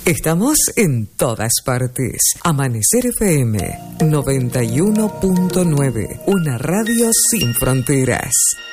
Estamos en todas partes. Amanecer FM 91.9, una radio sin fronteras.